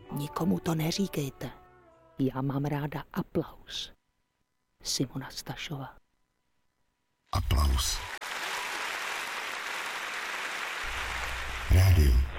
Nikomu to neříkejte. Já mám ráda aplaus. Simona Stašová. Aplaus. Rádio